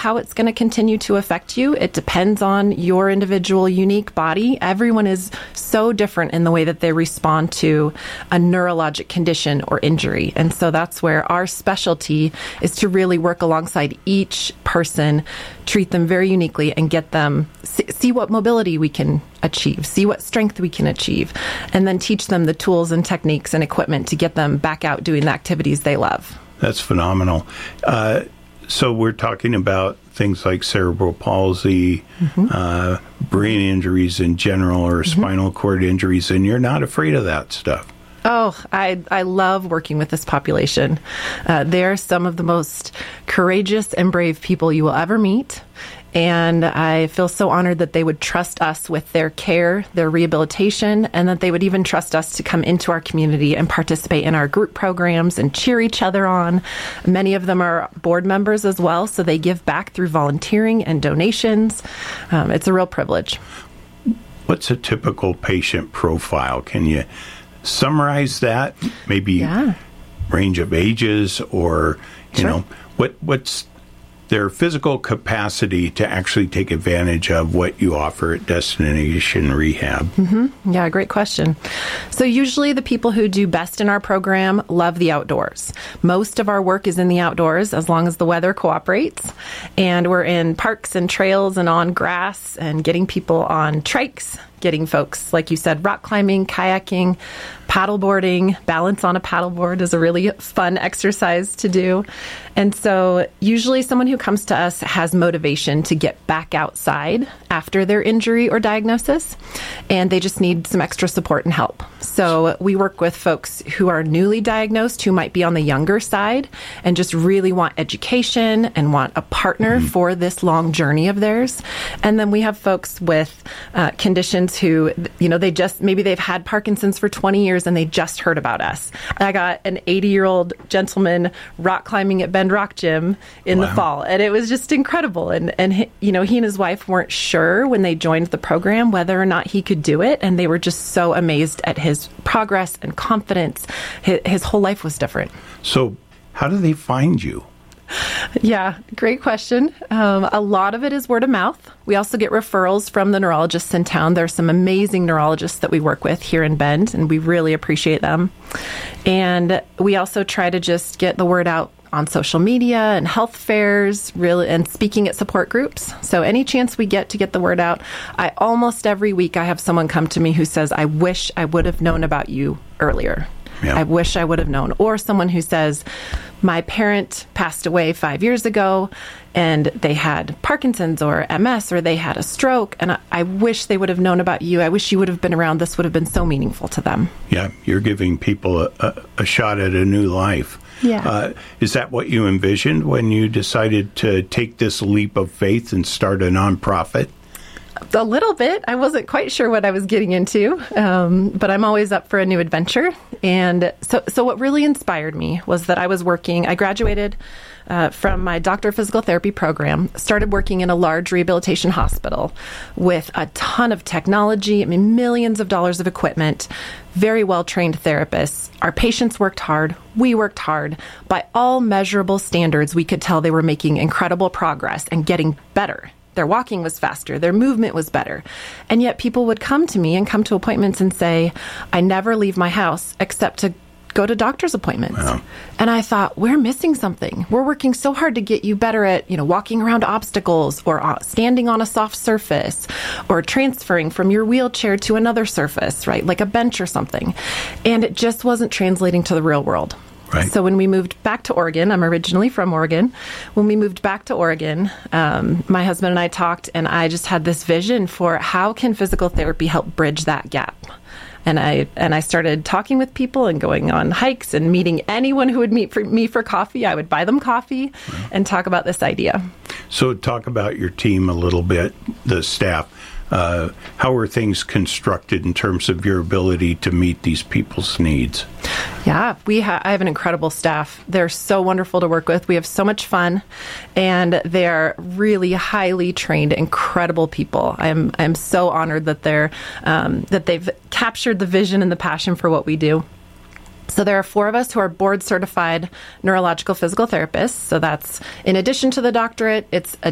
how it's going to continue to affect you. It depends on your individual unique body. Everyone is so different in the way that they respond to a neurologic condition or injury. And so that's where our specialty is to really work alongside each person, treat them very uniquely, and get them, see what mobility we can achieve, see what strength we can achieve, and then teach them the tools and techniques and equipment to get them back out doing the activities they love. That's phenomenal. So we're talking about things like cerebral palsy, brain injuries in general, or spinal cord injuries, and you're not afraid of that stuff. Oh, I love working with this population. They're some of the most courageous and brave people you will ever meet. And I feel so honored that they would trust us with their care, their rehabilitation, and that they would even trust us to come into our community and participate in our group programs and cheer each other on. Many of them are board members as well, so they give back through volunteering and donations. It's a real privilege. What's a typical patient profile? Can you summarize that? Maybe range of ages, or, you know, what's their physical capacity to actually take advantage of what you offer at Destination Rehab? Yeah, great question. So usually the people who do best in our program love the outdoors. Most of our work is in the outdoors as long as the weather cooperates. And we're in parks and trails and on grass and getting people on trikes, getting folks, like you said, rock climbing, kayaking, paddleboarding. Balance on a paddleboard is a really fun exercise to do. And so usually someone who comes to us has motivation to get back outside after their injury or diagnosis, and they just need some extra support and help. So we work with folks who are newly diagnosed, who might be on the younger side and just really want education and want a partner for this long journey of theirs. And then we have folks with conditions who, you know, maybe they've had Parkinson's for 20 years and they just heard about us. I got an 80-year-old gentleman rock climbing at Bend Rock Gym in the fall, and it was just incredible. And he and his wife weren't sure when they joined the program whether or not he could do it, and they were just so amazed at his progress and confidence. His whole life was different. So how do they find you? Yeah, great question. A lot of it is word of mouth. We also get referrals from the neurologists in town. There are some amazing neurologists that we work with here in Bend, and we really appreciate them. And we also try to just get the word out on social media and health fairs, really, and speaking at support groups. So any chance we get to get the word out, almost every week I have someone come to me who says, I wish I would have known about you earlier. Yeah. I wish I would have known. Or someone who says, my parent passed away 5 years ago and they had Parkinson's or MS, or they had a stroke, and I wish they would have known about you. I wish you would have been around. This would have been so meaningful to them. Yeah, you're giving people a shot at a new life. Yeah. Is that what you envisioned when you decided to take this leap of faith and start a nonprofit? A little bit. I wasn't quite sure what I was getting into, but I'm always up for a new adventure. And so what really inspired me was that I graduated from my Doctor of Physical Therapy program, started working in a large rehabilitation hospital with a ton of technology, millions of dollars of equipment, very well-trained therapists. Our patients worked hard. We worked hard. By all measurable standards, we could tell they were making incredible progress and getting better. Their walking was faster. Their movement was better. And yet people would come to me and come to appointments and say, I never leave my house except to go to doctor's appointments. Wow. And I thought, we're missing something. We're working so hard to get you better at, walking around obstacles or standing on a soft surface or transferring from your wheelchair to another surface, right? Like a bench or something. And it just wasn't translating to the real world. Right. So when we moved back to Oregon, I'm originally from Oregon. When we moved back to Oregon, my husband and I talked, and I just had this vision for how can physical therapy help bridge that gap. And I started talking with people and going on hikes and meeting anyone who would meet me for coffee. I would buy them coffee and talk about this idea. So talk about your team a little bit, the staff. How are things constructed in terms of your ability to meet these people's needs? Yeah, I have an incredible staff. They're so wonderful to work with. We have so much fun, and they're really highly trained, incredible people. I'm so honored that they've captured the vision and the passion for what we do. So there are 4 of us who are board-certified neurological physical therapists. So that's, in addition to the doctorate, it's a